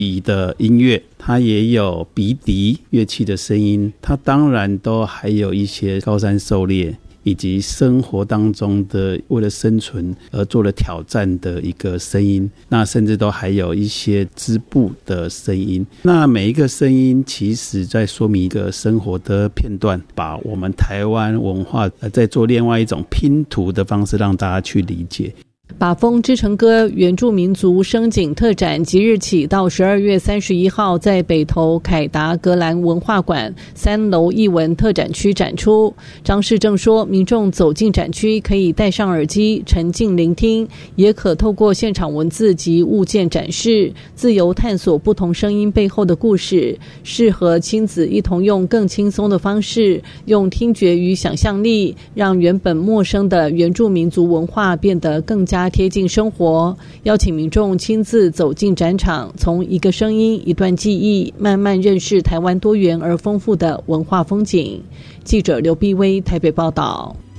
椅的音乐，它也有鼻笛乐器的声音，它当然都还有一些高山狩猎以及生活当中的为了生存而做了挑战的一个声音，那甚至都还有一些织布的声音。那每一个声音其实在说明一个生活的片段，把我们台湾文化在做另外一种拼图的方式让大家去理解。 把风之城歌原住民族声景特展即日起到12月31号在北投凯达格兰文化馆3楼艺文特展区展出。张世正说，民众走进展区可以戴上耳机沉浸聆听，也可透过现场文字及物件展示，自由探索不同声音背后的故事，适合亲子一同用更轻松的方式，用听觉与想象力，让原本陌生的原住民族文化变得更加贴近生活，邀请民众亲自走进展场，从一个声音、一段记忆，慢慢认识台湾多元而丰富的文化风景。记者刘碧薇台北报道。